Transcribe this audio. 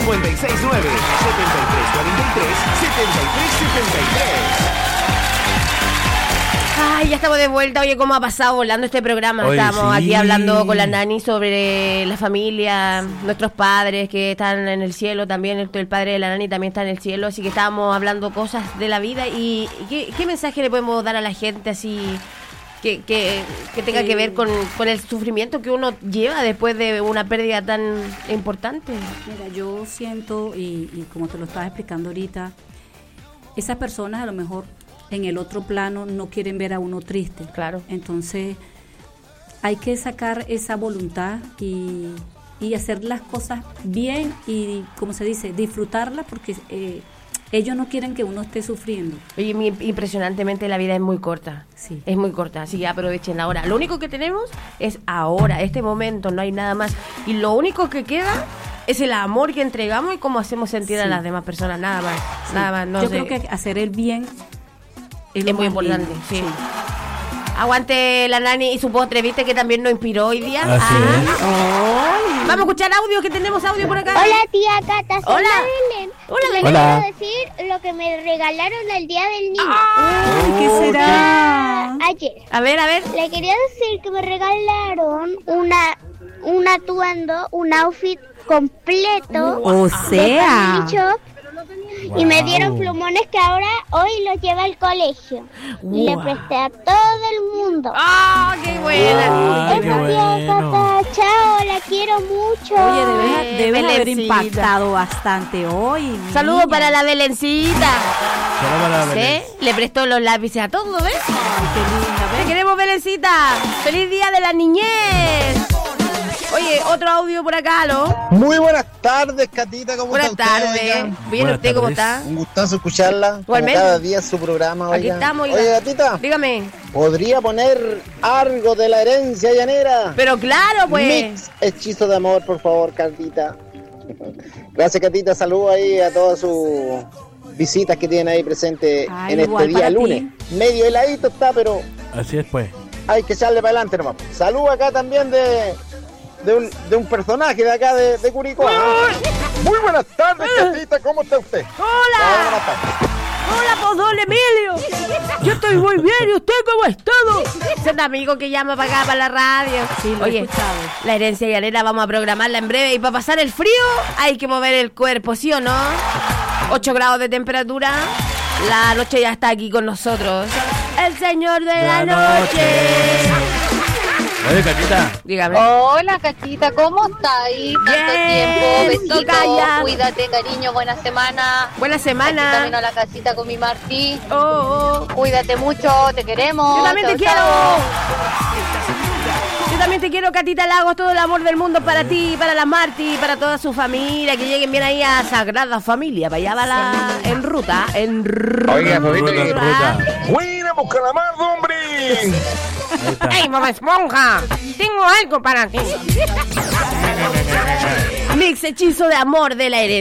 Ay, ya estamos de vuelta. Oye, ¿cómo ha pasado volando este programa? Oye, Estamos sí. aquí hablando con la Nani sobre la familia, nuestros padres que están en el cielo. También el padre de la Nani también está en el cielo. Así que estábamos hablando cosas de la vida. ¿Y qué mensaje le podemos dar a la gente así que tenga que ver con el sufrimiento que uno lleva después de una pérdida tan importante? Mira, yo siento, y como te lo estaba explicando ahorita, esas personas a lo mejor en el otro plano no quieren ver a uno triste. Claro. Entonces hay que sacar esa voluntad y hacer las cosas bien y, como se dice, disfrutarlas, porque ellos no quieren que uno esté sufriendo. Oye, impresionantemente la vida es muy corta. Sí. Es muy corta, así que aprovechen ahora. Lo único que tenemos es ahora, este momento, no hay nada más. Y lo único que queda es el amor que entregamos y cómo hacemos sentir a las demás personas, nada más. Sí. Nada más. No Yo sé. creo que hacer el bien es muy importante, sí. Aguante la Nani y su postre, ¿viste? Que también nos inspiró hoy día. Así es. Vamos a escuchar audio, que tenemos audio por acá. Hola tía Cata, soy Hola. la Belén. Le Hola. quiero decir lo que me regalaron el día del niño. ¿Qué será? Ayer. A ver. Le quería decir que me regalaron un atuendo, un outfit completo. O sea. de Family Shop, y me dieron plumones que ahora hoy los lleva al colegio. Y le presté a todo el mundo. ¡Ah, qué buena! Ay, qué Eso, tía bueno. Cata, chao, la quiero mucho. Oye, debes haber Belencita. impactado bastante hoy. Saludos niña. para la Belencita. Solo para la Belén. ¿Sí? Le prestó los lápices a todos, ¿ves? Ay, qué linda, Te ¿ves? queremos, Belencita. ¡Feliz día de la niñez! Oye, otro audio por acá, ¿no? Muy buenas tardes, Catita, ¿cómo Buenas está usted? tardes. Oiga? Bien, Buenas ¿usted cómo tardes. está? Un gustazo escucharla, como Igualmente. cada día su programa. Aquí Oiga. estamos, oiga. Oye, Gatita, Dígame. ¿podría poner algo de la herencia llanera? Pero claro, pues. Mix hechizo de amor, por favor, Catita. Gracias, Catita. Saludos ahí a todas sus visitas que tienen ahí presentes Ay, en este igual día para lunes. ti. Medio heladito está, pero Así es, pues. hay que echarle para adelante nomás. Saludos acá también de un personaje de acá de Curicó. Muy buenas tardes, Catita, ¿cómo está usted? ¡Hola! Buenas tardes. ¡Hola, pues, don Emilio! Yo estoy muy bien, ¿y usted cómo ha estado? Es un amigo que llama para acá, para la radio. Sí, lo he Oye, escuchado. la herencia llanera vamos a programarla en breve. Y para pasar el frío hay que mover el cuerpo, ¿sí o no? 8 grados de temperatura. La noche ya está aquí con nosotros. El señor de la noche. Oye, Catita. Dígame. Hola, Catita, ¿cómo estás? Tanto Bien, tiempo, tocaya. besitos, cuídate, cariño, buena semana. Buena Aquí camino semana. a la casita con mi Martí. Oh, oh. Cuídate mucho, te queremos. Yo también te Chao, quiero. chao. Yo también te quiero, Catita Lagos. Todo el amor del mundo para ti, para la Marti, para toda su familia. Que lleguen bien ahí a Sagrada Familia. Para allá va la en ruta. Oiga, Fabito, Ruta, ruta. ¡Buena, Calamardo, hombre! Ahí está. ¡Ay, mamá esponja! Tengo algo para ti. Mix hechizo de amor de la herencia.